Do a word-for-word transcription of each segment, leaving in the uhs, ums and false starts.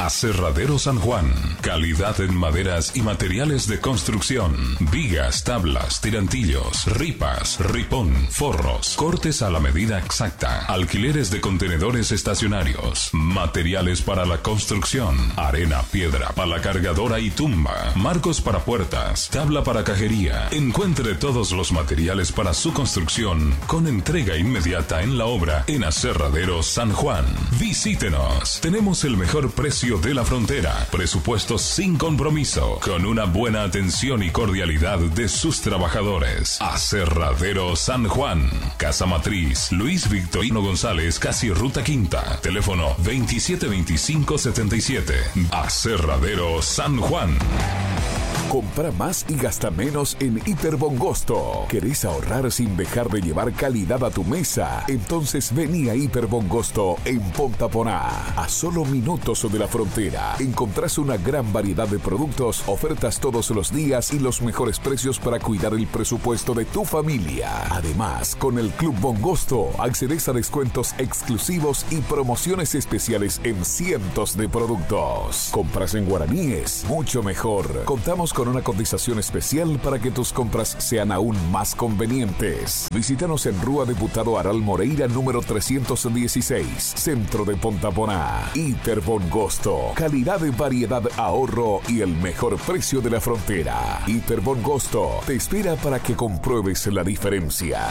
Aserradero San Juan. Calidad en maderas y materiales de construcción. Vigas, tablas, tirantillos, ripas, ripón, forros. Cortes a la medida exacta. Alquileres de contenedores estacionarios. Materiales para la construcción. Arena, piedra, pala cargadora y tumba. Marcos para puertas. Tabla para cajería. Encuentre todos los materiales para su construcción con entrega inmediata en la obra en Aserradero San Juan. Visítenos. Tenemos el mejor precio de la frontera. Presupuestos sin compromiso. Con una buena atención y cordialidad de sus trabajadores. Aserradero San Juan. Casa Matriz. Luis Victorino González, casi Ruta Quinta. Teléfono veintisiete veinticinco setenta y siete. Aserradero San Juan. Compra más y gasta menos en Hiperbongosto. ¿Querés ahorrar sin dejar de llevar calidad a tu mesa? Entonces vení a Hiperbongosto en Pontaponá. A solo minutos de la frontera encontrás una gran variedad de productos, ofertas todos los días y los mejores precios para cuidar el presupuesto de tu familia. Además, con el Club Bongosto accedes a descuentos exclusivos y promociones especiales en cientos de productos. Compras en guaraníes, mucho mejor. Contamos con una cotización especial para que tus compras sean aún más convenientes. Visítanos en Rúa Diputado Aral Moreira número trescientos dieciséis, centro de Pontaponá. Hiperbongosto, calidad, variedad, ahorro y el mejor precio de la frontera. Hiperbongosto te espera para que compruebes la diferencia.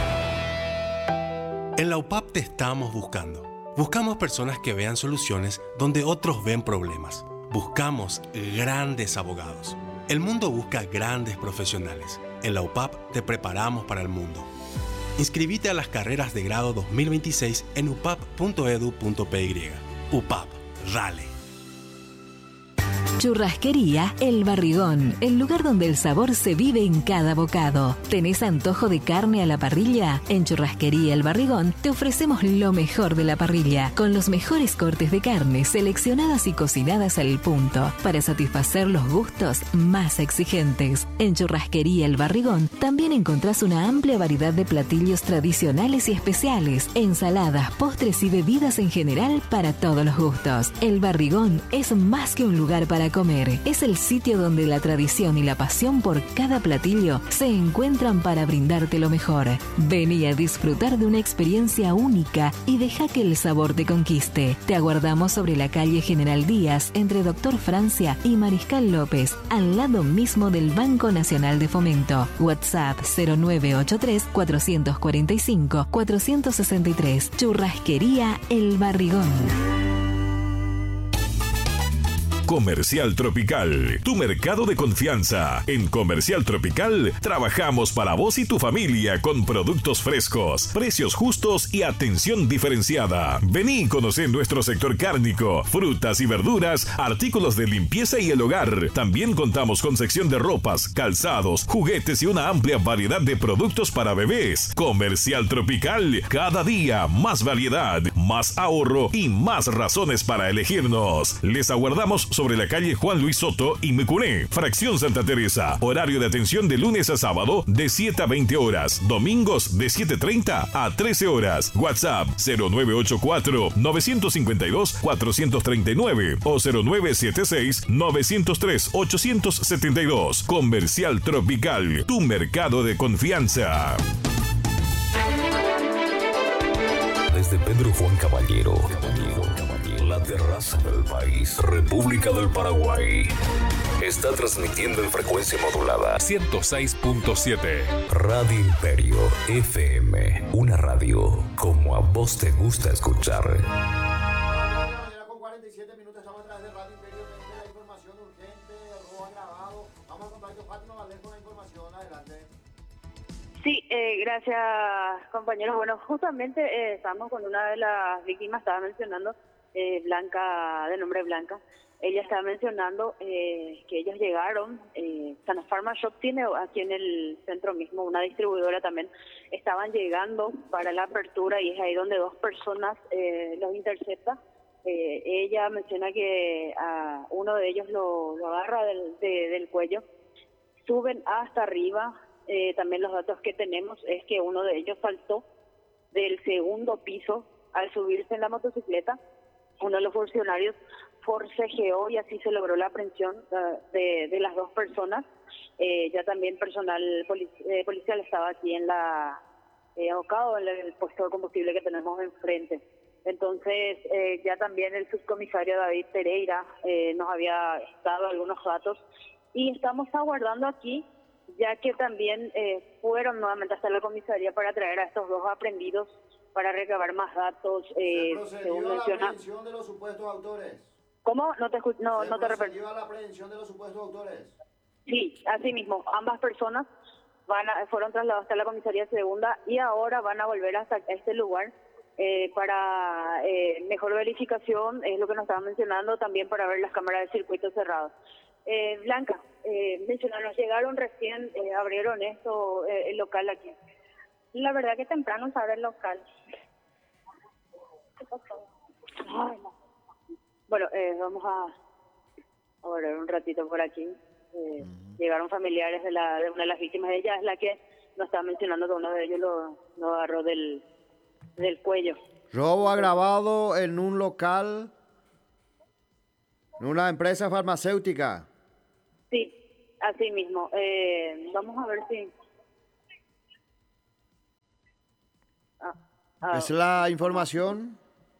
En la U P A P te estamos buscando. Buscamos personas que vean soluciones donde otros ven problemas. Buscamos grandes abogados. El mundo busca grandes profesionales. En la U P A P te preparamos para el mundo. Inscribite a las carreras de grado dos mil veintiséis en u p a p punto e d u punto p y. U P A P, dale. Churrasquería El Barrigón, el lugar donde el sabor se vive en cada bocado. ¿Tenés antojo de carne a la parrilla? En Churrasquería El Barrigón te ofrecemos lo mejor de la parrilla, con los mejores cortes de carne seleccionadas y cocinadas al punto, para satisfacer los gustos más exigentes. En Churrasquería El Barrigón también encontrás una amplia variedad de platillos tradicionales y especiales, ensaladas, postres y bebidas en general para todos los gustos. El Barrigón es más que un lugar para comer, es el sitio donde la tradición y la pasión por cada platillo se encuentran para brindarte lo mejor. Vení a disfrutar de una experiencia única y deja que el sabor te conquiste. Te aguardamos sobre la calle General Díaz, entre Doctor Francia y Mariscal López, al lado mismo del Banco Nacional de Fomento. WhatsApp cero nueve ocho tres, cuatro cuatro cinco, cuatro seis tres. Churrasquería El Barrigón. Comercial Tropical, tu mercado de confianza. En Comercial Tropical trabajamos para vos y tu familia con productos frescos, precios justos y atención diferenciada. Vení y conocé nuestro sector cárnico, frutas y verduras, artículos de limpieza y el hogar. También contamos con sección de ropas, calzados, juguetes y una amplia variedad de productos para bebés. Comercial Tropical, cada día más variedad, más ahorro y más razones para elegirnos. Les aguardamos sobre la calle Juan Luis Soto y Mecuné, fracción Santa Teresa. Horario de atención de lunes a sábado de siete a veinte horas. Domingos de siete treinta a trece horas. WhatsApp cero nueve ocho cuatro, nueve cinco dos, cuatro tres nueve o cero nueve siete seis, nueve cero tres, ocho siete dos. Comercial Tropical, tu mercado de confianza. Desde Pedro Juan Caballero, la terraza del país, República del Paraguay, está transmitiendo en frecuencia modulada ciento seis punto siete. Radio Imperio F M, una radio como a vos te gusta escuchar. Con cuarenta y siete minutos estamos a través de Radio Imperio, la información urgente, robo agravado. Vamos a contar con Fátima Valdés con la información, adelante. Sí, eh, gracias compañeros. Bueno, justamente eh, estamos con una de las víctimas, estaba mencionando, eh, Blanca, de nombre Blanca. Ella estaba mencionando eh, que ellos llegaron, eh, Sana Pharma Shop tiene aquí en el centro mismo una distribuidora también, estaban llegando para la apertura y es ahí donde dos personas eh, los interceptan. Eh, ella menciona que a uno de ellos lo, lo agarra del, de, del cuello, suben hasta arriba. Eh, también los datos que tenemos es que uno de ellos saltó del segundo piso al subirse en la motocicleta. Uno de los funcionarios forcejeó y así se logró la aprehensión uh, de, de las dos personas. Eh, ya también personal polic- eh, policial estaba aquí en la eh, abocado en el puesto de combustible que tenemos enfrente. Entonces eh, ya también el subcomisario David Pereira eh, nos había dado algunos datos y estamos aguardando aquí, ya que también eh, fueron nuevamente hasta la comisaría para traer a estos dos aprendidos para recabar más datos. Eh, ¿Se procedió según a la menciona. aprehensión de los supuestos autores? ¿Cómo? No te escu- no, ¿Se no te procedió repito. a la aprehensión de los supuestos autores? Sí, así mismo. Ambas personas van a- fueron trasladadas hasta la comisaría segunda y ahora van a volver hasta este lugar eh, para eh, mejor verificación, es lo que nos estaban mencionando, también para ver las cámaras de circuito cerrados. Eh, Blanca, eh, mencionaron, llegaron recién, eh, abrieron esto, eh, el local aquí. La verdad que temprano se abre el local. ¿Qué pasó? Ay, no. Bueno, eh, vamos a, a volver un ratito por aquí. Eh, uh-huh. Llegaron familiares de, la, de una de las víctimas. Ella es la que nos estaba mencionando que uno de ellos lo, lo agarró del, del cuello. Robo agravado en un local, en una empresa farmacéutica. Sí, así mismo. Eh, vamos a ver si... Ah, ah, ¿Es la información?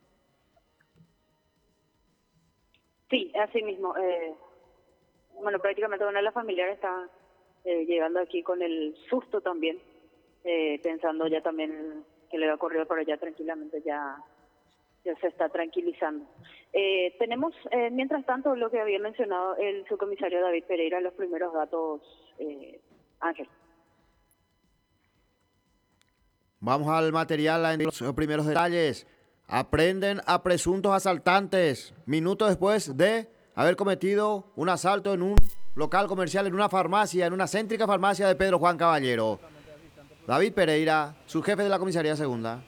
Sí, así mismo. Eh, bueno, prácticamente una de las familiares está eh, llegando aquí con el susto también, eh, pensando ya también que le ha ocurrido por allá tranquilamente, ya, ya se está tranquilizando. Eh, tenemos, eh, mientras tanto, lo que había mencionado el subcomisario David Pereira, los primeros datos, eh, Ángel. Vamos al material, en los primeros detalles. Aprenden a presuntos asaltantes minutos después de haber cometido un asalto en un local comercial, en una farmacia, en una céntrica farmacia de Pedro Juan Caballero. David Pereira, su jefe de la comisaría segunda.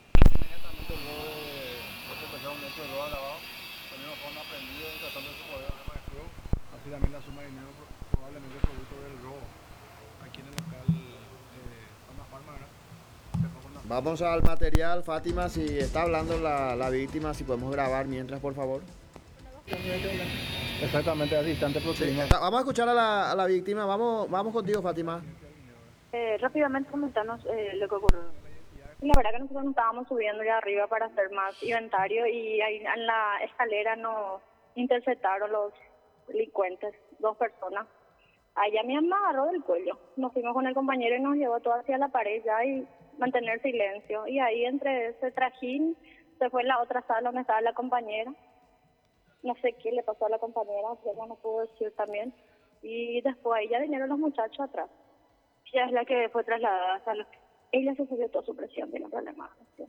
Vamos al material, Fátima, si está hablando la, la víctima, si podemos grabar mientras, por favor. Exactamente, asistente próximo. Sí, vamos a escuchar a la, a la víctima, vamos vamos contigo, Fátima. Eh, rápidamente comentarnos eh, lo que ocurrió. La verdad que nosotros nos estábamos subiendo ya arriba para hacer más inventario y ahí en la escalera nos interceptaron los delincuentes, dos personas. Allá mi mamá agarró del cuello. Nos fuimos con el compañero y nos llevó todo hacia la pared ya y mantener silencio. Y ahí entre ese trajín se fue en la otra sala donde estaba la compañera. No sé qué le pasó a la compañera, pero no puedo decir también. Y después ahí ya vinieron los muchachos atrás. Ella es la que fue trasladada hasta los... Ella se subió toda su presión, tiene problemas.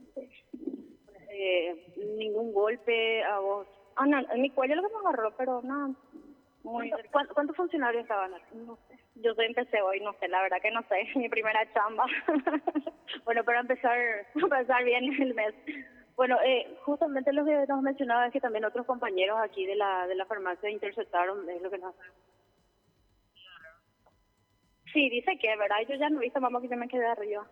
Eh, ningún golpe a vos. Ah, no, en mi cuello lo que me agarró, pero nada. Muy... ¿Cuántos, ¿Cuántos funcionarios estaban aquí? No sé. Yo empecé hoy, no sé, la verdad que no sé. Mi primera chamba. Bueno, para empezar, para empezar bien el mes. Bueno, eh, justamente lo que nos mencionaba es que también otros compañeros aquí de la de la farmacia interceptaron, es lo que nos... Sí, dice que, ¿verdad? Yo ya no he visto, vamos, que yo me quedé arriba.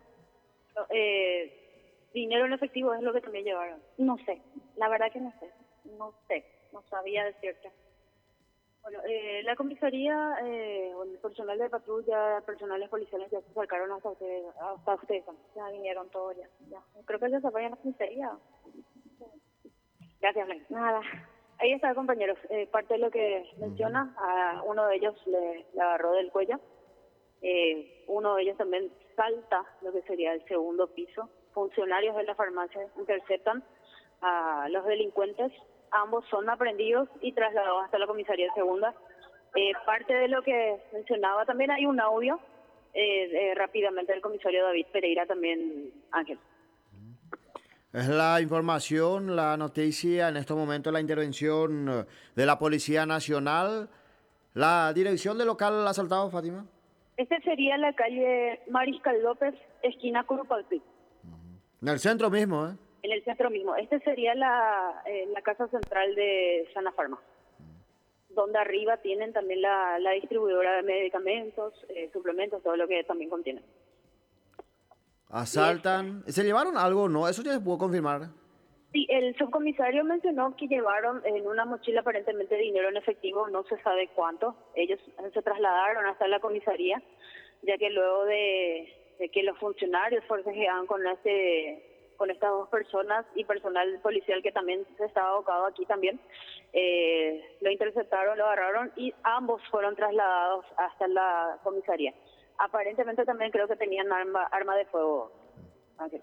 Eh, dinero en efectivo es lo que también llevaron. No sé, la verdad que no sé. No sé, no sabía decirte. Bueno, eh, la comisaría, eh, el personal de patrulla, personales policiales ya se acercaron hasta ustedes, hasta ustedes. Ya vinieron todos ya, ya. Creo que ya se vayan a la comisaría. Gracias, Blanca. Nada. Ahí está, compañeros. Eh, parte de lo que menciona, a uno de ellos le, le agarró del cuello. Eh, uno de ellos también salta lo que sería el segundo piso. Funcionarios de la farmacia interceptan a los delincuentes. Ambos son aprendidos y trasladados hasta la comisaría segunda. Eh, parte de lo que mencionaba también hay un audio eh, eh, rápidamente del comisario David Pereira también, Ángel. Es la información, la noticia, en estos momentos la intervención de la Policía Nacional. La dirección del local asaltado, Fátima. Este sería la calle Mariscal López, esquina Curupalpi. En el centro mismo, ¿eh? En el centro mismo. Este sería la, eh, la casa central de Sana Farma, donde arriba tienen también la, la distribuidora de medicamentos, eh, suplementos, todo lo que también contiene. Asaltan. ¿Se llevaron algo o no? Eso ya se pudo confirmar. Sí, el subcomisario mencionó que llevaron en una mochila aparentemente dinero en efectivo, no se sabe cuánto. Ellos se trasladaron hasta la comisaría, ya que luego de, de que los funcionarios forcejeaban con este con estas dos personas y personal policial que también se estaba abocado aquí también, eh, lo interceptaron, lo agarraron y ambos fueron trasladados hasta la comisaría. Aparentemente también creo que tenían arma, arma de fuego. Okay.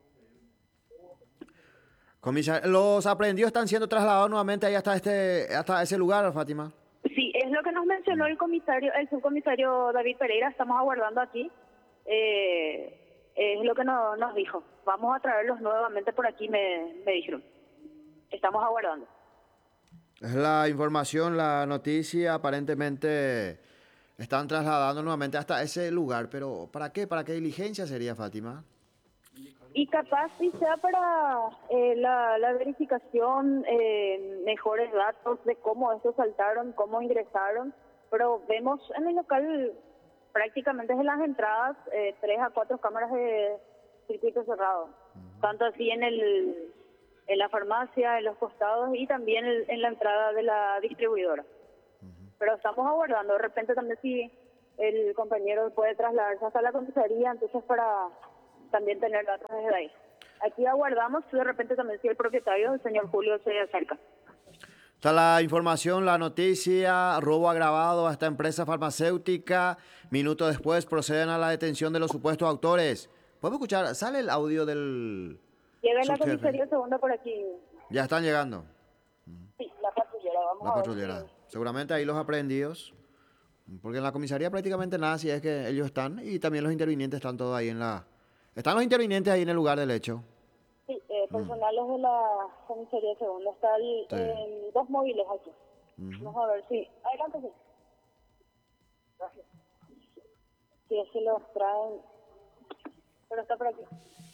Comisar- los aprehendidos están siendo trasladados nuevamente ahí hasta este hasta ese lugar, Fátima. Sí, es lo que nos mencionó el comisario, el subcomisario David Pereira. Estamos aguardando aquí. Eh, es lo que no, nos dijo. Vamos a traerlos nuevamente por aquí, me, me dijeron. Estamos aguardando. Es la información, la noticia. Aparentemente están trasladando nuevamente hasta ese lugar. Pero ¿para qué? ¿Para qué diligencia sería, Fátima? Y capaz si sea para eh, la, la verificación, eh, mejores datos de cómo estos saltaron, cómo ingresaron, pero vemos en el local prácticamente desde las entradas eh, tres a cuatro cámaras de circuito cerrado, uh-huh. tanto así en el en la farmacia, en los costados y también el, en la entrada de la distribuidora. Uh-huh. Pero estamos aguardando, de repente también si el compañero puede trasladarse hasta la comisaría, entonces para también tener datos desde ahí. Aquí aguardamos, de repente también si el propietario, el señor Julio, se acerca. Está la información, la noticia, robo agravado a esta empresa farmacéutica. Minutos después proceden a la detención de los supuestos autores. ¿Podemos escuchar? ¿Sale el audio del Llega en la comisaría segunda por aquí. ¿Ya están llegando? Sí, la patrullera, vamos la a patrullera. ver. Si... Seguramente ahí los aprehendidos. Porque en la comisaría prácticamente nada, si es que ellos están. Y también los intervinientes están todos ahí en la... ¿Están los intervinientes ahí en el lugar del hecho? Sí, eh, personales mm. de la comisaría segunda. Está el, sí. eh, dos móviles aquí. Uh-huh. Vamos a ver, sí. Adelante, sí. Gracias. Sí, es que los traen. Pero está por aquí.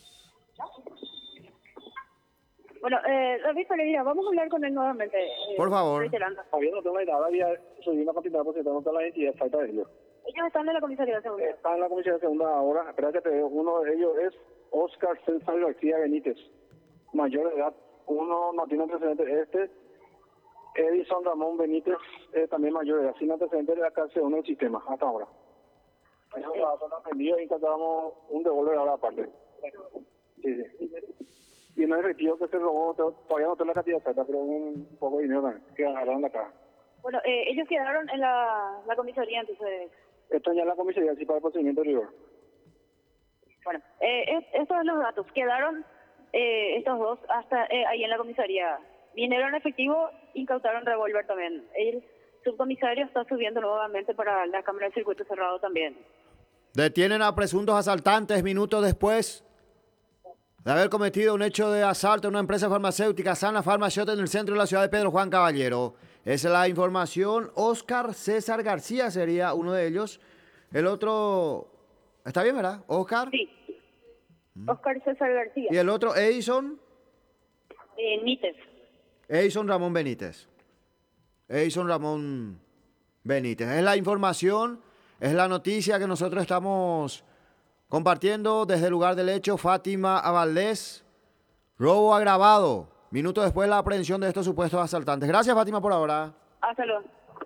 Bueno, eh, David Pereira, vamos a hablar con él nuevamente. Eh, por favor. Todavía no tengo la edad, había subido una cantidad porque tengo toda la identidad, falta de ellos. Ellos están en la comisaría segunda. Están en la comisaría segunda ahora. Espera que te digo, uno de ellos es Oscar César García Benítez, mayor de edad. Uno no tiene antecedentes. Este, Edison Ramón Benítez, eh, también mayor de edad, sin antecedentes de la cárcel uno del sistema, hasta ahora. Ellos sí. Son aprendidos y encontramos un devolver ahora aparte. Sí, sí. Y no es efectivo que se robó, todavía no tengo la cantidad exacta, pero un poco de dinero también, que agarraron de acá. Bueno, eh, ellos quedaron en la, la comisaría, entonces... Esto ya en la comisaría, sí, para el procedimiento rigor. Bueno, eh, estos son los datos. Quedaron eh, estos dos hasta eh, ahí en la comisaría. Dinero en efectivo, incautaron revólver también. El subcomisario está subiendo nuevamente para la cámara de circuito cerrado también. Detienen a presuntos asaltantes minutos después de haber cometido un hecho de asalto en una empresa farmacéutica, Sana Farmacéutica, en el centro de la ciudad de Pedro Juan Caballero. Esa es la información. Oscar César García sería uno de ellos. El otro... ¿Está bien, verdad? ¿Oscar? Sí. Oscar César García. ¿Y el otro, Edison? Eh, Benítez. Edison Ramón Benítez. Edison Ramón Benítez. Es la información, es la noticia que nosotros estamos compartiendo desde el lugar del hecho. Fátima Valdés. Robo agravado. Minutos después la aprehensión de estos supuestos asaltantes. Gracias, Fátima, por ahora. Hasta luego.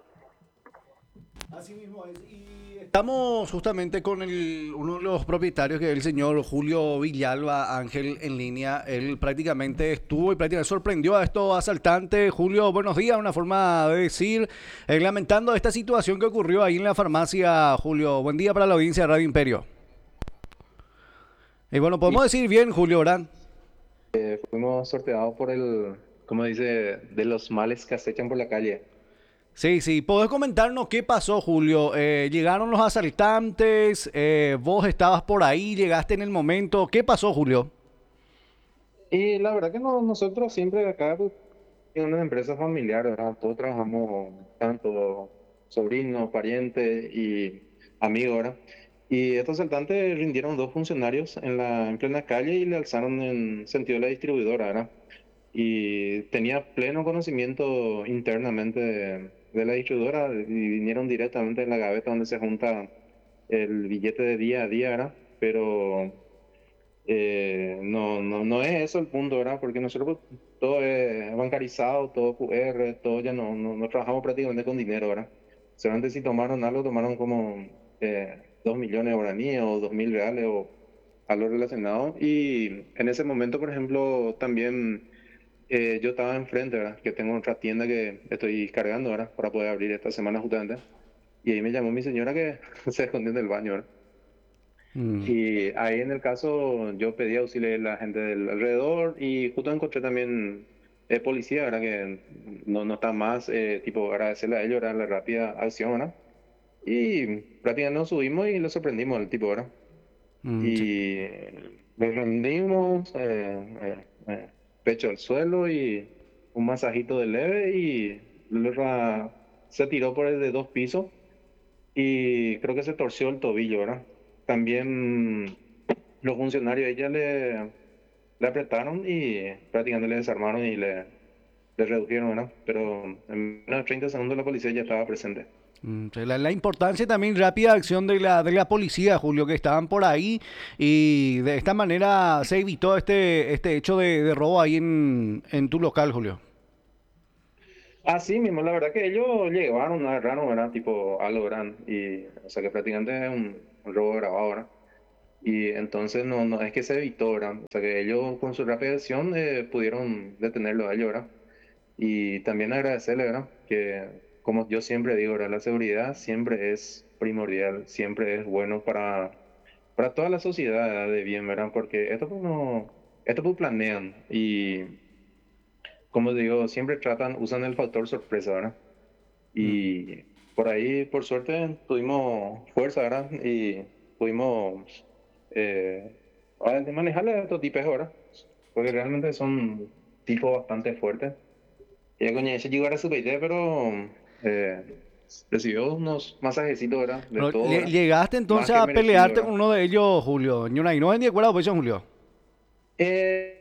Así mismo es. Y estamos justamente con el, uno de los propietarios, que es el señor Julio Villalba Ángel, en línea. Él prácticamente estuvo y prácticamente sorprendió a estos asaltantes. Julio, buenos días, una forma de decir, eh, lamentando esta situación que ocurrió ahí en la farmacia. Julio, buen día para la audiencia de Radio Imperio. Y bueno, podemos decir bien, Julio, ¿verdad? Eh, fuimos sorteados por el, como dice, de los males que acechan por la calle. Sí, sí. ¿Podés comentarnos qué pasó, Julio? Eh, ¿Llegaron los asaltantes? Eh, ¿Vos estabas por ahí? ¿Llegaste en el momento? ¿Qué pasó, Julio? Y la verdad que no, nosotros siempre acá pues, en una empresa familiar, ¿verdad? Todos trabajamos, tanto sobrinos, parientes y amigos, ¿verdad? Y estos asaltantes rindieron dos funcionarios en la en plena calle y le alzaron en sentido de la distribuidora, ¿verdad? Y tenía pleno conocimiento internamente de, de la distribuidora y vinieron directamente en la gaveta donde se junta el billete de día a día, ¿verdad? Pero Eh, no, no, no es eso el punto, ¿verdad? Porque nosotros pues, todo es bancarizado, todo Q R, todo ya no, no, no trabajamos prácticamente con dinero, ¿verdad? Solamente si tomaron algo, tomaron como eh, dos millones de guaraníes o dos mil reales o algo relacionado. Y en ese momento, por ejemplo, también eh, yo estaba enfrente, ¿verdad? Que tengo otra tienda que estoy cargando, ¿verdad? Para poder abrir esta semana justamente. Y ahí me llamó mi señora que se escondió en el baño, ¿verdad? Mm. Y ahí en el caso yo pedí auxilio a la gente del alrededor y justo encontré también eh, policía, ¿verdad? Que no, no está más, eh, tipo, agradecerle a ellos, ¿verdad? La rápida acción, ¿verdad? Y prácticamente nos subimos y lo sorprendimos al tipo, ¿verdad? Mm, sí. Y le rendimos, eh, eh, eh, pecho al suelo y un masajito de leve y luego se tiró por el de dos pisos y creo que se torció el tobillo, ¿verdad? También los funcionarios ella le, le apretaron y prácticamente le desarmaron y le, le redujeron, ¿verdad? Pero en menos de treinta segundos la policía ya estaba presente. Mm, sí, La, la importancia también rápida acción de la, de la policía, Julio, que estaban por ahí y de esta manera se evitó este, este hecho de, de robo ahí en, en tu local, Julio. Así mismo, la verdad que ellos llegaron, agarraron, ¿verdad? Tipo algo, ¿verdad? Y, o sea que prácticamente es un, un robo grabado, ¿verdad? Y entonces no, no es que se evitó, ¿verdad? O sea que ellos con su rápida acción eh, pudieron detenerlo a ellos, ¿verdad? Y también agradecerle, ¿verdad? Que como yo siempre digo, ¿verdad? La seguridad siempre es primordial, siempre es bueno para, para toda la sociedad, ¿verdad? De bien, ¿verdad? Porque esto pues no, esto pues planean y como digo, siempre tratan, usan el factor sorpresa, ¿verdad? Y por ahí, por suerte, tuvimos fuerza, ¿verdad? Y pudimos eh, manejarle a estos tipos ahora, porque realmente son tipos bastante fuertes. Ella coño, ella llegó a su peite, pero eh, recibió unos masajecitos, ¿verdad? De Pero todo, lle- ¿verdad? llegaste Más entonces que a merecido, pelearte con ¿verdad? uno de ellos, Julio. Y no, y no vendí acuerdo, pues, Julio. Eh,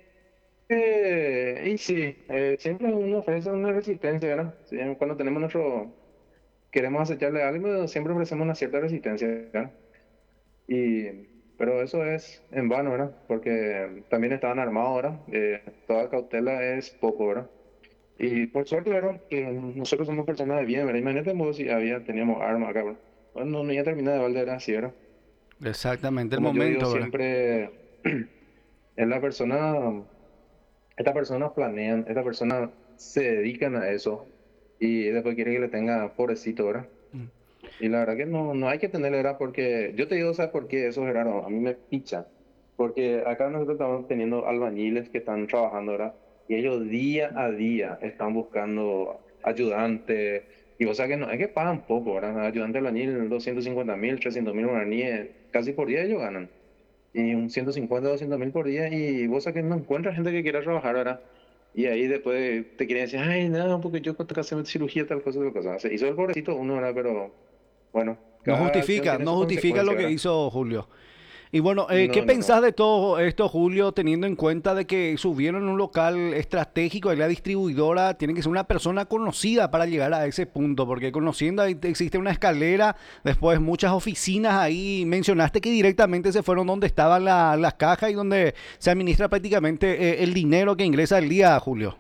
eh, y sí, eh, siempre uno ofrece una resistencia, ¿verdad? Sí, cuando tenemos nuestro, queremos acecharle algo, siempre ofrecemos una cierta resistencia, ¿verdad? Y, pero eso es en vano, ¿verdad? Porque también estaban armados, ¿verdad? Eh, toda cautela es poco, ¿verdad? Y por suerte, ¿verdad? Que nosotros somos personas de bien, ¿verdad? Imagínate vos si había, teníamos armas acá, ¿verdad? Bueno, no, no iba a terminar de balde, era así, ¿verdad? Exactamente, el Como yo digo momento, ¿verdad? siempre, es la persona, estas personas planean, estas personas se dedican a eso y después quiere que le tenga pobrecito, ¿verdad? Y la verdad que no, no hay que tener edad porque, yo te digo, ¿sabes por qué eso, Gerardo? A mí me picha. Porque acá nosotros estamos teniendo albañiles que están trabajando, ¿verdad? Y ellos día a día están buscando ayudantes. Y o sea que no es que pagan poco, ¿verdad? Ayudante albañil, doscientos cincuenta mil, trescientos mil guaraníes, casi por día ellos ganan. Y un ciento cincuenta, doscientos mil por día. Y vos sabés que no encuentras gente que quiera trabajar, ¿verdad? Y ahí después te quieren decir, ay, no, porque yo tengo que hacer cirugía, tal cosa, tal cosa. Se hizo el pobrecito uno, ¿verdad? Pero bueno, No cada acción justifica, tiene no su justifica lo consecuencia, que ¿verdad? hizo Julio. Y bueno, eh, ¿qué No, no, pensás no. de todo esto, Julio, teniendo en cuenta de que subieron un local estratégico de la distribuidora? Tiene que ser una persona conocida para llegar a ese punto, porque conociendo ahí existe una escalera, después muchas oficinas ahí. Mencionaste que directamente se fueron donde estaban la- las cajas y donde se administra prácticamente eh, el dinero que ingresa el día, Julio.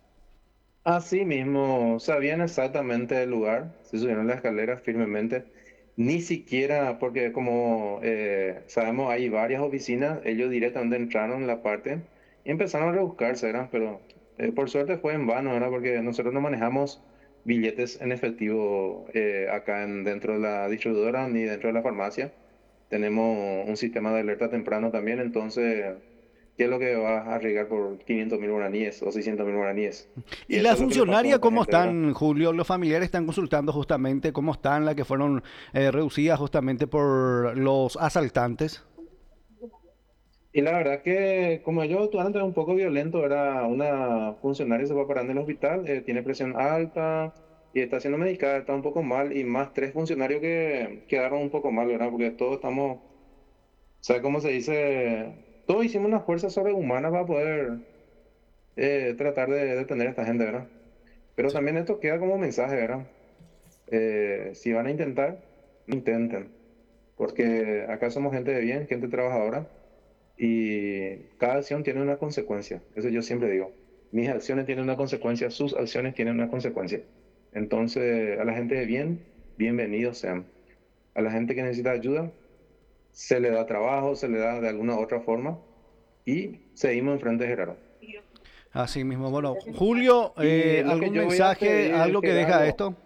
Así mismo, sabían exactamente el lugar, se subieron las escaleras firmemente. Ni siquiera, porque como eh, sabemos hay varias oficinas, ellos directamente entraron en la parte y empezaron a rebuscarse, ¿verdad? Pero eh, por suerte fue en vano, ¿verdad? Porque nosotros no manejamos billetes en efectivo eh, acá en, dentro de la distribuidora ni dentro de la farmacia. Tenemos un sistema de alerta temprano también, entonces, ¿qué es lo que vas a arriesgar por quinientos mil guaraníes o seiscientos mil guaraníes? Y ¿Y eso la es lo que le pasó a funcionaria esta cómo gente, ¿verdad? están, Julio? Los familiares están consultando justamente cómo están, las que fueron eh, reducidas justamente por los asaltantes. Y la verdad que como ellos actuaron un poco violento, era una funcionaria se fue a parar en el hospital, eh, tiene presión alta y está siendo medicada, está un poco mal, y más tres funcionarios que quedaron un poco mal, ¿verdad? Porque todos estamos, ¿sabes cómo se dice? Todos hicimos una fuerza sobrehumana para poder eh, tratar de detener a esta gente, ¿verdad? Pero también esto queda como mensaje, ¿verdad? Eh, si van a intentar, no intenten, porque acá somos gente de bien, gente trabajadora. y cada acción tiene una consecuencia. Eso yo siempre digo. Mis acciones tienen una consecuencia, sus acciones tienen una consecuencia. Entonces, a la gente de bien, bienvenidos sean. A la gente que necesita ayuda, se le da trabajo, se le da de alguna otra forma y seguimos enfrente de Gerardo. Así mismo. Bueno, Julio, eh, ¿algún mensaje, pedir, algo que Gerardo, deja esto?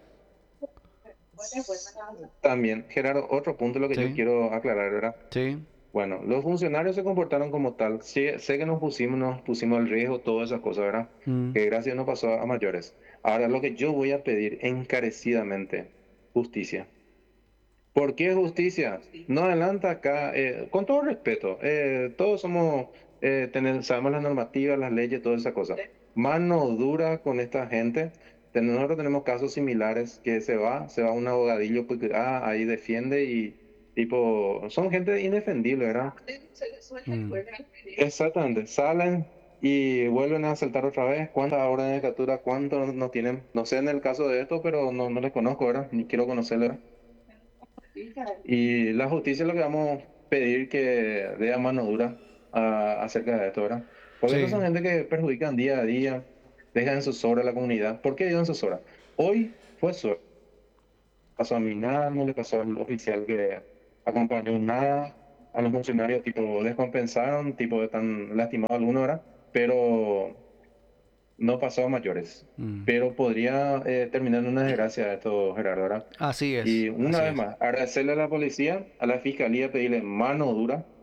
También, Gerardo, otro punto lo que sí. yo quiero aclarar, ¿verdad? Sí. Bueno, los funcionarios se comportaron como tal. Sí, sé que nos pusimos, nos pusimos al riesgo, todas esas cosas, ¿verdad? Mm. Que gracias no pasó a mayores. Ahora, lo que yo voy a pedir encarecidamente, justicia. ¿Por qué justicia? No adelanta acá, eh, con todo respeto, eh, todos somos, eh, tener, sabemos las normativas, las leyes, todas esas cosas. Mano dura con esta gente. Nosotros tenemos casos similares que se va, se va un abogadillo porque ah, ahí defiende y tipo, son gente indefendible, ¿verdad? Mm. Exactamente, salen y vuelven a asaltar otra vez. ¿Cuántas órdenes de captura? ¿Cuántos no tienen? No sé en el caso de esto, pero no, no les conozco, ¿verdad? Ni quiero conocerles, ¿verdad? Y la justicia es lo que vamos a pedir que dé a mano dura a, acerca de esto, ¿verdad? Porque sí. Estos son gente que perjudican día a día, dejan en zozobra a la comunidad. ¿Por qué digo en zozobra? Hoy fue eso. Pasó a mí nada, no le pasó al oficial que acompañó nada, a los funcionarios tipo descompensaron, tipo están lastimados algunos, ¿verdad? Pero no pasó a mayores. Mm. Pero podría eh, terminar en una desgracia esto, Gerardo, ¿verdad? Así es. Y una así vez es. más, agradecerle a la policía, a la fiscalía, pedirle mano dura,